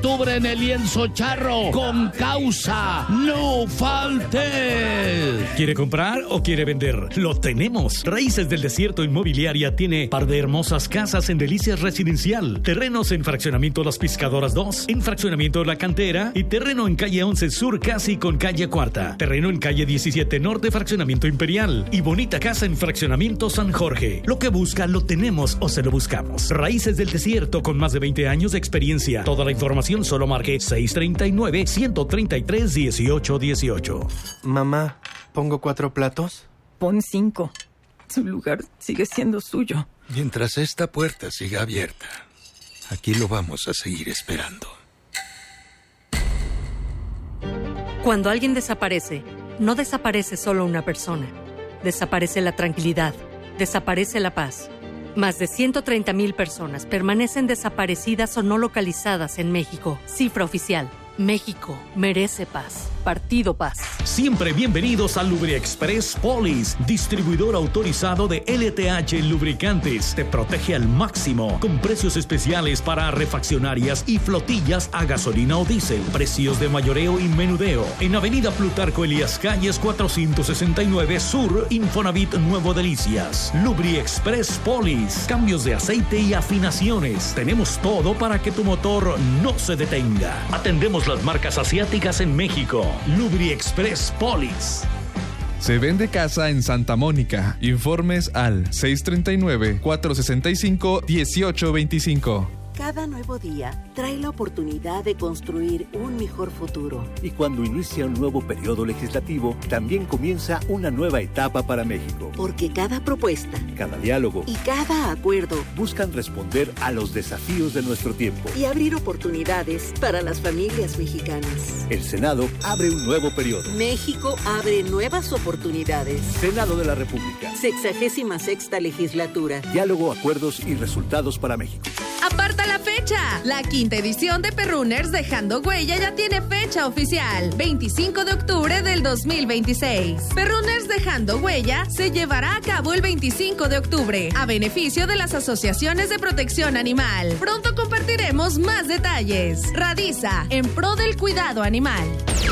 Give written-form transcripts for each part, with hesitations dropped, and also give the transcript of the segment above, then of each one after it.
octubre en el lienzo charro, con causa, no faltes. ¿Quiere comprar o quiere vender? Lo tenemos. Raíces del Desierto Inmobiliaria tiene par de hermosas casas en Delicias Residencial, terrenos en fraccionamiento Las Pescadoras 2, en fraccionamiento La Cantera y terreno en calle 11 Sur casi con calle Cuarta, terreno en calle 17 Norte fraccionamiento Imperial y bonita casa en fraccionamiento San Jorge. Lo que busca lo tenemos o se lo buscamos. Raíces del Desierto con más de 20 años de experiencia. Toda la información solo marque 639-133-1818. Mamá, ¿pongo 4 platos? Pon 5. Su lugar sigue siendo suyo. Mientras esta puerta siga abierta, aquí lo vamos a seguir esperando. Cuando alguien desaparece, no desaparece solo una persona. Desaparece la tranquilidad. Desaparece la paz. Más de 130,000 personas permanecen desaparecidas o no localizadas en México. Cifra oficial. México merece paz. Partido Paz. Siempre bienvenidos a LubriExpress Police, distribuidor autorizado de LTH Lubricantes. Te protege al máximo, con precios especiales para refaccionarias y flotillas a gasolina o diésel. Precios de mayoreo y menudeo. En Avenida Plutarco Elías Calles 469 Sur, Infonavit Nuevo Delicias. LubriExpress Police. Cambios de aceite y afinaciones. Tenemos todo para que tu motor no se detenga. Atendemos las marcas asiáticas en México. LubriExpress Police. Se vende casa en Santa Mónica. Informes al 639-465-1825. Cada nuevo día trae la oportunidad de construir un mejor futuro. Y cuando inicia un nuevo periodo legislativo, también comienza una nueva etapa para México. Porque cada propuesta, cada diálogo y cada acuerdo buscan responder a los desafíos de nuestro tiempo y abrir oportunidades para las familias mexicanas. El Senado abre un nuevo periodo. México abre nuevas oportunidades. Senado de la República. 66ª legislatura. Diálogo, acuerdos y resultados para México. ¡Aparta la fecha! La 5ª edición de Perrunners Dejando Huella ya tiene fecha oficial, 25 de octubre del 2026. Perrunners Dejando Huella se llevará a cabo el 25 de octubre, a beneficio de las asociaciones de protección animal. Pronto compartiremos más detalles. Radiza, en pro del cuidado animal.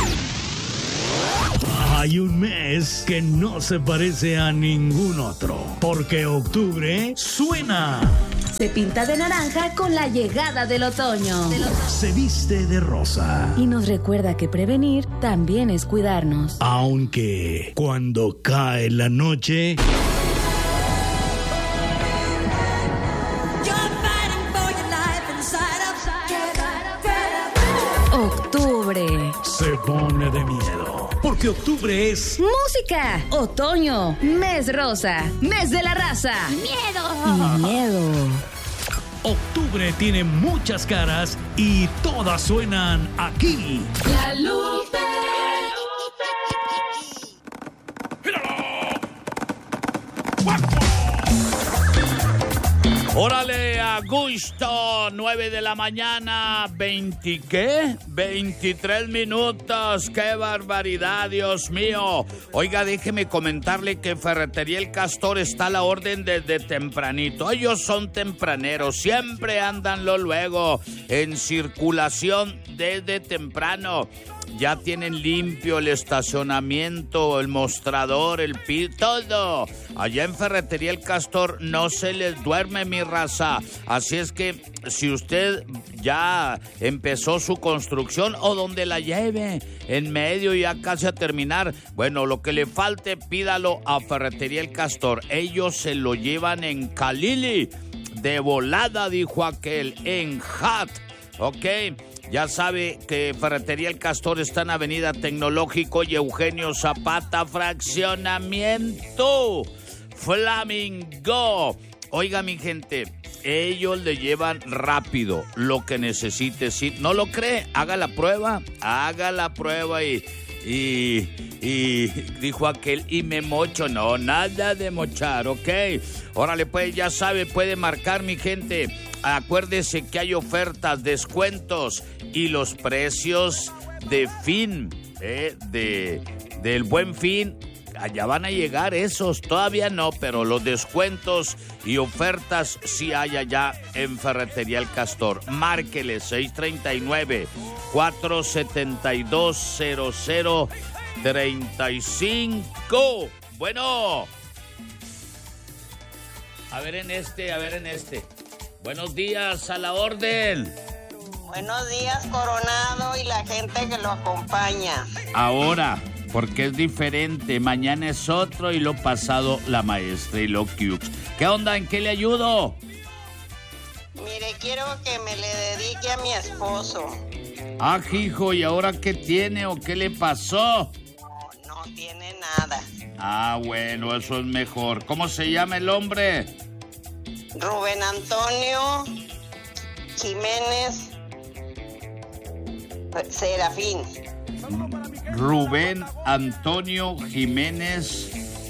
Hay un mes que no se parece a ningún otro, porque octubre suena. Se pinta de naranja con la llegada del otoño. Se viste de rosa. Y nos recuerda que prevenir también es cuidarnos. Aunque cuando cae la noche... Octubre. Se pone de miedo. Porque octubre es... ¡música! Otoño. Mes rosa. Mes de la raza. ¡Miedo! Y miedo. Octubre tiene muchas caras y todas suenan aquí. La Lupe. ¡Órale, a gusto! 9 de la mañana, 23 minutos. ¡Qué barbaridad, Dios mío! Oiga, déjeme comentarle que Ferretería El Castor está a la orden desde tempranito. Ellos son tempraneros, siempre andan luego en circulación desde temprano. Ya tienen limpio el estacionamiento, el mostrador, el piso, todo. Allá en Ferretería El Castor no se les duerme, mi raza. Así es que si usted ya empezó su construcción o donde la lleve, en medio ya casi a terminar, bueno, lo que le falte, pídalo a Ferretería El Castor. Ellos se lo llevan en Calili. De volada, dijo aquel, en Hat. Ok. Ya sabe que Ferretería El Castor está en Avenida Tecnológico y Eugenio Zapata, fraccionamiento Flamingo. Oiga, mi gente, ellos le llevan rápido lo que necesite. Si no lo cree, haga la prueba y dijo aquel, y me mocho. No, nada de mochar, ¿ok? Órale, pues, ya sabe, puede marcar, mi gente. Acuérdese que hay ofertas, descuentos y los precios de fin, del Buen Fin, allá van a llegar esos, todavía no, pero los descuentos y ofertas sí hay allá en Ferretería El Castor. Márquele 639-472-0035. Bueno, a ver en este. Buenos días, a la orden. Buenos días, Coronado, y la gente que lo acompaña. Ahora, porque es diferente, mañana es otro y lo pasado la maestra y lo Cux. ¿Qué onda? ¿En qué le ayudo? Mire, quiero que me le dedique a mi esposo. Ah, hijo, ¿y ahora qué tiene o qué le pasó? No tiene nada. Ah, bueno, eso es mejor. ¿Cómo se llama el hombre? Rubén Antonio Jiménez Serafín. Rubén Antonio Jiménez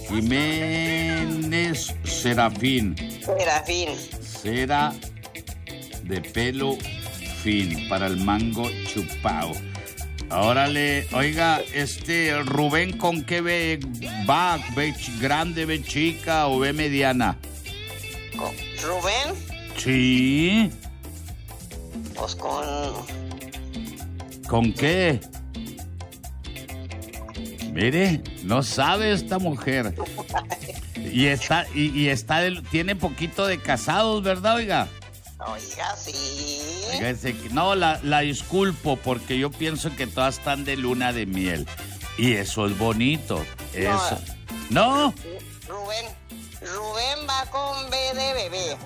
Serafín. Cera de pelo fin para el mango chupao. Órale, oiga, Rubén, ¿con qué ve? ¿Va? ¿Ve grande, ve chica o ve mediana? ¿Rubén? Sí. Pues ¿Con qué? Mire, no sabe esta mujer. Y tiene poquito de casados, ¿verdad, oiga? Oiga, sí. Oiga, no, la disculpo porque yo pienso que todas están de luna de miel. Y eso es bonito. Eso. ¿No? Rubén va con B de bebé.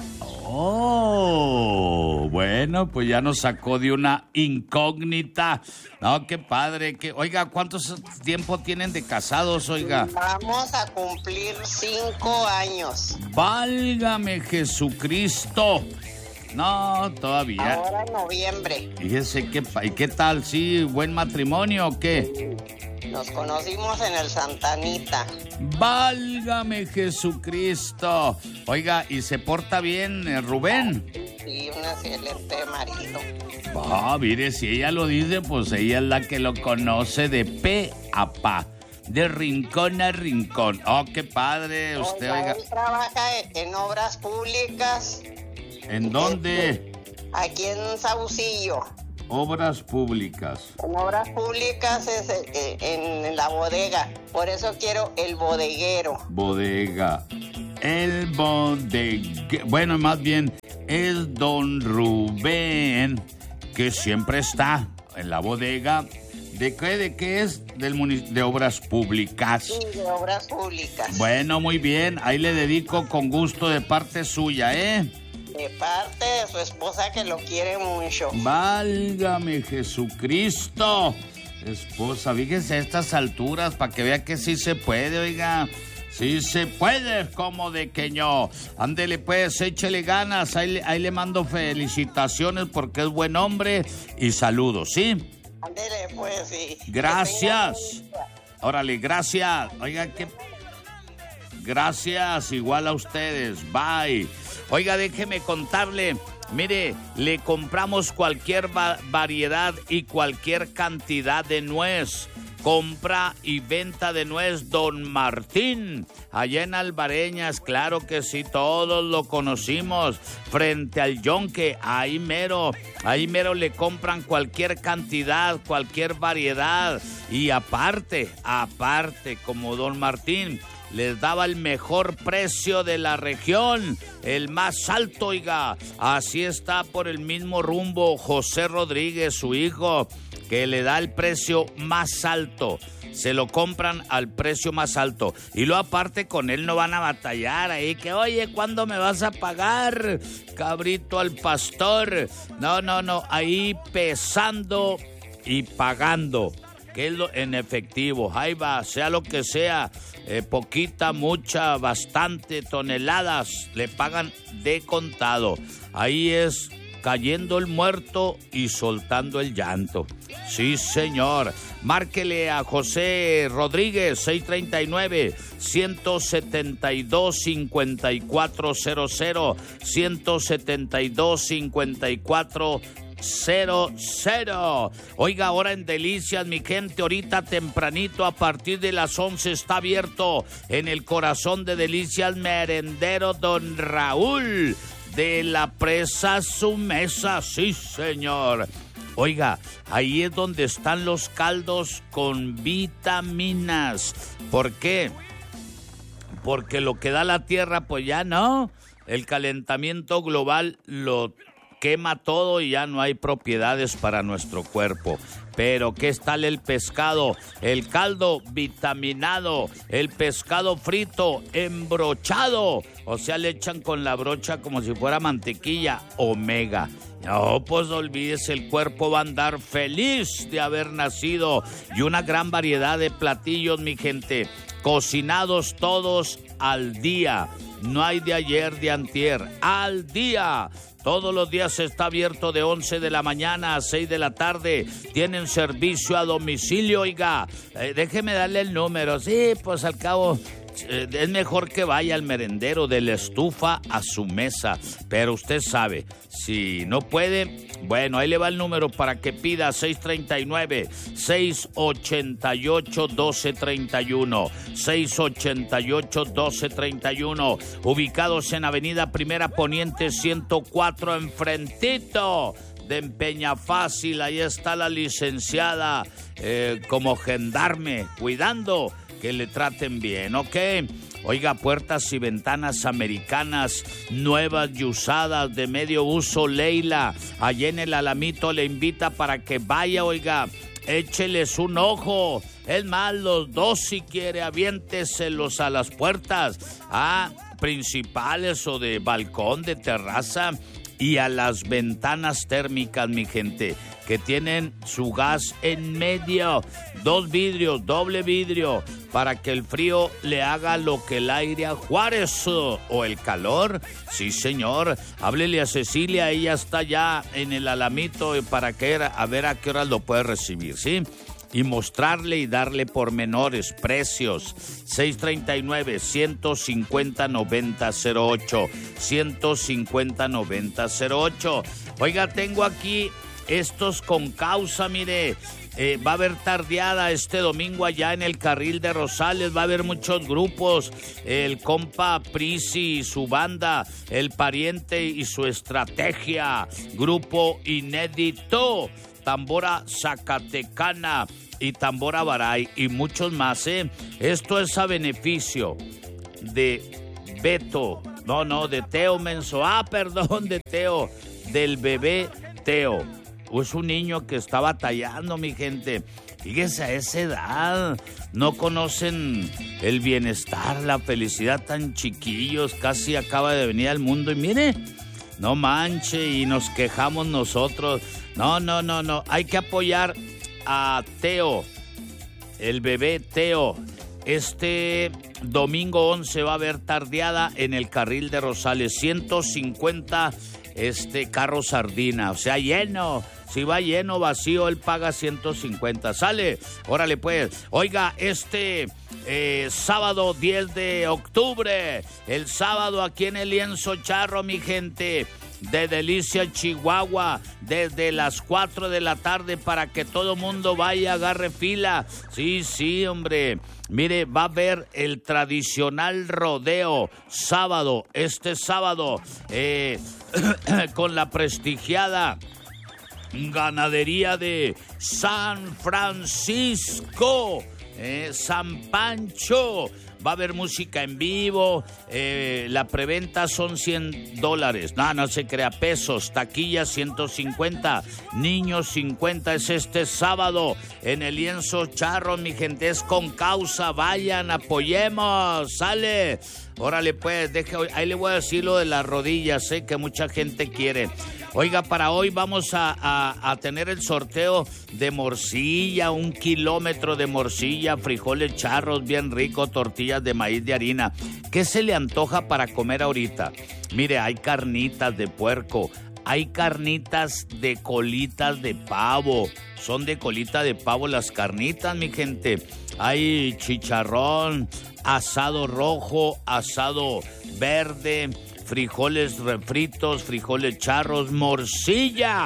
Oh, bueno, pues ya nos sacó de una incógnita. No, qué padre. Oiga, ¿cuántos tiempo tienen de casados, oiga? Vamos a cumplir 5 años. ¡Válgame Jesucristo! No, todavía. Ahora en noviembre. Fíjese, ¿y qué tal? ¿Sí, buen matrimonio o qué? Nos conocimos en el Santa Anita. ¡Válgame Jesucristo! Oiga, ¿y se porta bien Rubén? Sí, un excelente marido. Mire, si ella lo dice, pues ella es la que lo conoce de pe a pa, de rincón a rincón. ¡Oh, qué padre! Usted, oiga. Él trabaja en obras públicas. ¿En dónde? Aquí en Saucillo. Obras públicas. En obras públicas es en la bodega. Por eso quiero el bodeguero. Bodega. El bodeguero. Bueno, más bien es don Rubén, que siempre está en la bodega. ¿De qué es? De obras públicas. Sí, de obras públicas. Bueno, muy bien. Ahí le dedico con gusto de parte suya, ¿eh? De parte de su esposa, que lo quiere mucho. ¡Válgame Jesucristo! Esposa, fíjese a estas alturas para que vea que sí se puede, oiga. Sí se puede, como de que no. Ándele pues, échele ganas. Ahí le mando felicitaciones porque es buen hombre y saludos, ¿sí? Ándele pues, sí. Gracias. Órale, gracias. Oiga, gracias, igual a ustedes. Bye. Oiga, déjeme contarle, mire, le compramos cualquier variedad y cualquier cantidad de nuez. Compra y venta de nuez Don Martín, allá en Alvareñas, claro que sí, todos lo conocimos, frente al Yonque, ahí mero le compran cualquier cantidad, cualquier variedad, y aparte, como Don Martín les daba el mejor precio de la región, el más alto, oiga. Así está por el mismo rumbo José Rodríguez, su hijo, que le da el precio más alto. Se lo compran al precio más alto. Y luego aparte con él no van a batallar ahí, que oye, ¿cuándo me vas a pagar, cabrito al pastor? No, ahí pesando y pagando, que es en efectivo. Ahí va, sea lo que sea, poquita, mucha, bastante, toneladas, le pagan de contado. Ahí es cayendo el muerto y soltando el llanto. Sí, señor. Márquele a José Rodríguez, 639-172-5400, 172-5400. Oiga, ahora en Delicias, mi gente, ahorita tempranito, a partir de las 11 está abierto en el corazón de Delicias Merendero Don Raúl de la Presa Su Mesa, sí señor. Oiga, ahí es donde están los caldos con vitaminas. ¿Por qué? Porque lo que da la tierra, pues ya no. El calentamiento global lo quema todo y ya no hay propiedades para nuestro cuerpo. Pero ¿qué tal el pescado? El caldo vitaminado, el pescado frito, embrochado. O sea, le echan con la brocha como si fuera mantequilla, omega. No, pues olvídese, el cuerpo va a andar feliz de haber nacido. Y una gran variedad de platillos, mi gente, cocinados todos al día. No hay de ayer, de antier, al día. Todos los días está abierto de 11 de la mañana a 6 de la tarde. Tienen servicio a domicilio, oiga. Déjeme darle el número. Sí, pues al cabo es mejor que vaya al merendero, de la estufa a su mesa. Pero usted sabe, si no puede, bueno, ahí le va el número para que pida: 639-688-1231. 688-1231. Ubicados en Avenida Primera Poniente 104, enfrentito de Empeña Fácil. Ahí está la licenciada como gendarme, cuidando que le traten bien, ¿ok? Oiga, puertas y ventanas americanas, nuevas y usadas, de medio uso, Leila. Allá en el Alamito le invita para que vaya, oiga, écheles un ojo. Es más, los dos si quiere, aviénteselos a las puertas, principales o de balcón, de terraza, y a las ventanas térmicas, mi gente, que tienen su gas en medio, 2 vidrios, doble vidrio, para que el frío le haga lo que el aire a Juárez, o el calor. Sí, señor. Háblele a Cecilia, ella está ya en el Alamito, para que a ver a qué horas lo puede recibir, ¿sí? Y mostrarle y darle pormenores, precios. 639-150-9008. 150-9008. Oiga, tengo aquí estos con causa, mire. Va a haber tardeada este domingo allá en el Carril de Rosales. Va a haber muchos grupos. El compa Prisi y su banda, El Pariente y su estrategia. Grupo inédito. Tambora Zacatecana y Tambora Baray y muchos más, ¿eh? Esto es a beneficio de Beto, de Teo Menso, de Teo, del bebé Teo. Es un niño que está batallando, mi gente. Fíjese, a esa edad no conocen el bienestar, la felicidad, tan chiquillos, casi acaba de venir al mundo y mire, no manche, y nos quejamos nosotros. No, hay que apoyar a Teo, el bebé Teo. Este domingo 11 va a haber tardeada en el Carril de Rosales, 150 carro sardina, o sea, lleno. Si va lleno, vacío, él paga 150. ¿Sale? Órale, pues. Oiga, sábado 10 de octubre, el sábado aquí en el Lienzo Charro, mi gente, de Delicia, Chihuahua, desde las 4 de la tarde, para que todo mundo vaya, agarre fila. Sí, hombre. Mire, va a haber el tradicional rodeo sábado, sábado, con la prestigiada ganadería de San Francisco, San Pancho. Va a haber música en vivo, la preventa son $100. No se crea, pesos. Taquilla 150, niños 50. Es este sábado en el Lienzo Charro, mi gente, es con causa. Vayan, apoyemos, sale. Órale, pues, ahí le voy a decir lo de las rodillas, sé que mucha gente quiere. Oiga, para hoy vamos a tener el sorteo de morcilla, 1 kilómetro de morcilla, frijoles charros bien ricos, tortillas de maíz de harina. ¿Qué se le antoja para comer ahorita? Mire, hay carnitas de puerco, hay carnitas de colitas de pavo. Son de colita de pavo las carnitas, mi gente. Hay chicharrón, asado rojo, asado verde, frijoles refritos, frijoles charros, morcilla.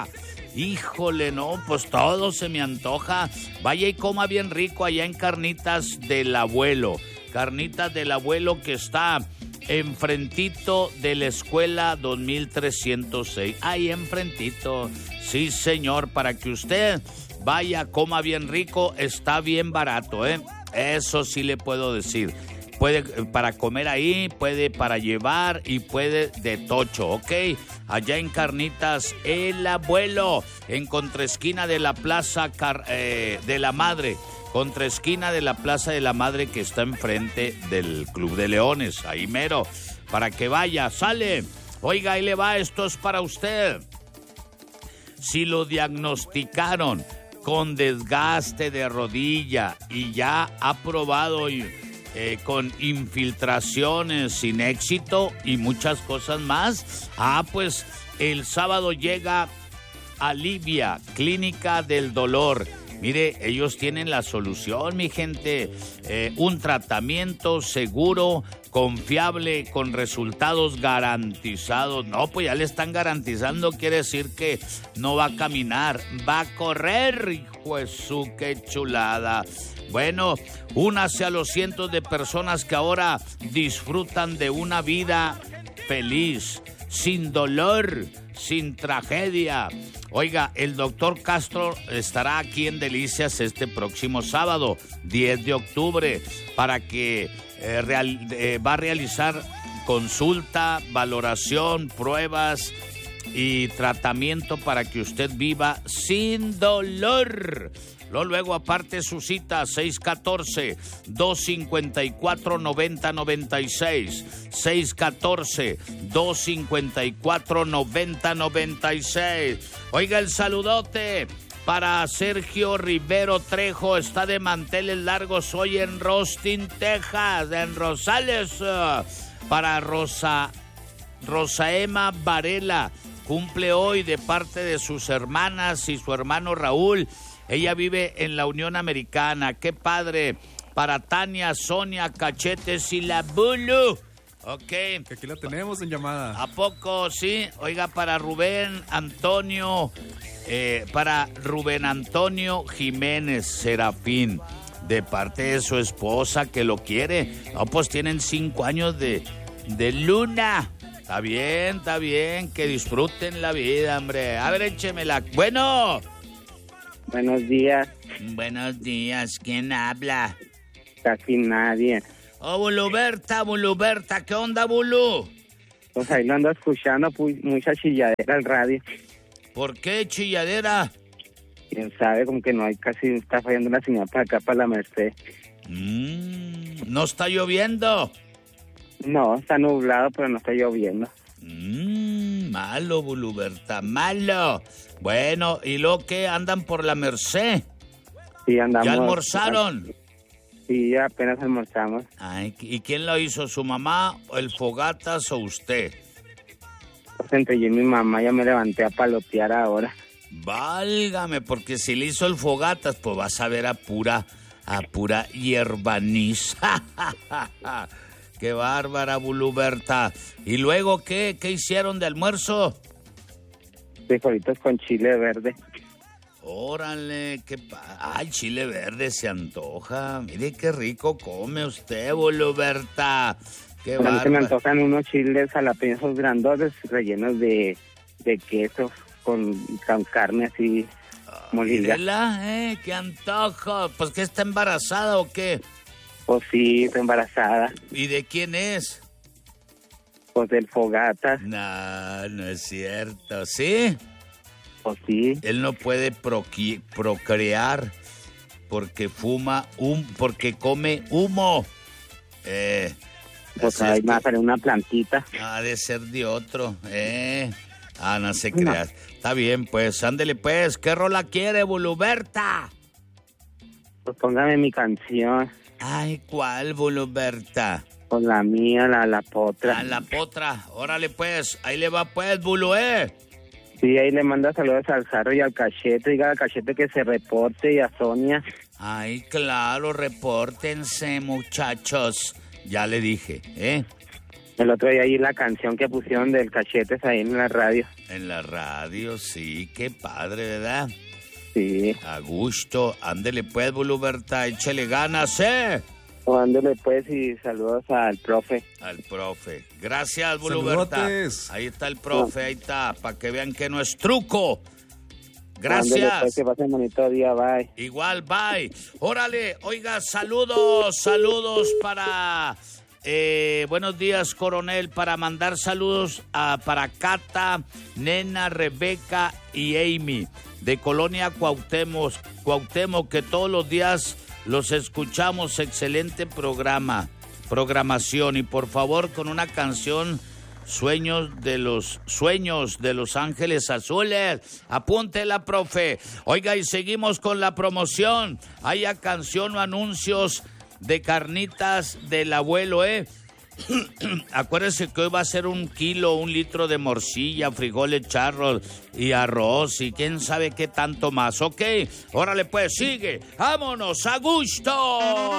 Híjole, no, pues todo se me antoja. Vaya y coma bien rico allá en Carnitas del Abuelo. Carnitas del Abuelo, que está enfrentito de la escuela 2306. Ahí enfrentito. Sí, señor, para que usted vaya, coma bien rico, está bien barato, ¿eh? Eso sí le puedo decir. Puede para comer ahí, puede para llevar y puede de tocho, ¿ok? Allá en Carnitas el Abuelo, en contraesquina de la Plaza de la Madre. Contraesquina de la Plaza de la Madre, que está enfrente del Club de Leones. Ahí mero, para que vaya, sale. Oiga, ahí le va, esto es para usted. Si lo diagnosticaron con desgaste de rodilla y ya ha probado con infiltraciones sin éxito y muchas cosas más, pues el sábado llega Alivia, Clínica del Dolor. Mire, ellos tienen la solución, mi gente. Un tratamiento seguro, confiable, con resultados garantizados. No, pues ya le están garantizando, quiere decir que no va a caminar, va a correr, hijo de su, qué chulada. Bueno, únase a los cientos de personas que ahora disfrutan de una vida feliz, sin dolor, sin tragedia. Oiga, el doctor Castro estará aquí en Delicias este próximo sábado, 10 de octubre, para que va a realizar consulta, valoración, pruebas y tratamiento para que usted viva sin dolor. Luego, aparte su cita, 614-254-9096. 614-254-9096. Oiga, el saludote para Sergio Rivero Trejo. Está de manteles largos hoy en Austin, Texas, en Rosales. Para Rosa Emma Varela. Cumple hoy de parte de sus hermanas y su hermano Raúl. Ella vive en la Unión Americana. ¡Qué padre! Para Tania, Sonia, Cachetes y la Bulu. Ok. Aquí la tenemos en llamada. ¿A poco? Sí. Oiga, para Rubén Antonio Jiménez Serafín, de parte de su esposa que lo quiere. No, pues tienen 5 años de luna. Está bien, que disfruten la vida, hombre. A ver, échemela. Bueno. Buenos días. Buenos días, ¿quién habla? Casi nadie. Oh, Buluberta, ¿qué onda, Bulu? Pues ahí lo ando escuchando, mucha chilladera al radio. ¿Por qué chilladera? Quién sabe, como que no hay, casi está fallando la señal para acá, para la Merced. ¿No está lloviendo? No, está nublado, pero no está lloviendo. Malo, Buluberta, malo. Bueno, ¿y lo que andan por la Merced? Sí, andamos. ¿Ya almorzaron? Sí, apenas almorzamos. Ay, ¿y quién lo hizo? ¿Su mamá, el Fogatas o usted? Pues entre yo y mi mamá ya me levanté a palotear ahora. Válgame, porque si le hizo el Fogatas, pues vas a ver a pura hierbaniz. ¡Qué bárbara, Buluberta! ¿Y luego qué hicieron de almuerzo? Frijolitos con chile verde. Órale, ay, chile verde se antoja. Mire qué rico come usted, Buluberta. Qué bárbara. A mí se me antojan unos chiles jalapeños grandotes rellenos de queso con carne así molida. Mírela, qué antojo. ¿Pues que está embarazada o qué? Pues sí, está embarazada. ¿Y de quién es? Pues del Fogata. No es cierto. ¿Sí? Pues sí. Él no puede procrear porque porque come humo. Pues ahí va a salir una plantita. Ha de ser de otro. No se crea. Está bien, pues, ándele pues. ¿Qué rola quiere, Buluberta? Pues póngame mi canción. Ay, ¿cuál, Buluberta? Pues la mía, la potra. La potra. Órale, pues. Ahí le va, pues, Bulu, Sí, ahí le manda saludos al Zarro y al Cachete. Diga al Cachete que se reporte y a Sonia. Ay, claro, repórtense, muchachos. Ya le dije, El otro día ahí la canción que pusieron del Cachetes ahí en la radio. En la radio, sí, qué padre, ¿verdad? Sí. A gusto. Ándele pues, Buluberta, échele ganas, Ándele pues y saludos al profe. Al profe. Gracias, Buluberta. Saludotes. Ahí está el profe, ahí está, para que vean que no es truco. Gracias. Ándele pues, que pasen bonito día, bye. Igual, bye. Órale, oiga, saludos para... buenos días, coronel, para mandar saludos para Cata, Nena, Rebeca y Amy de Colonia Cuauhtémoc, que todos los días los escuchamos. Excelente programación, y por favor con una canción, Sueños de los Ángeles Azules. Apúntela, profe. Oiga, y seguimos con la promoción. Haya canción o anuncios de carnitas del abuelo, Acuérdense que hoy va a ser 1 litro de morcilla, frijoles charros y arroz y quién sabe qué tanto más, ¿ok? Órale pues, sigue, vámonos, a gusto.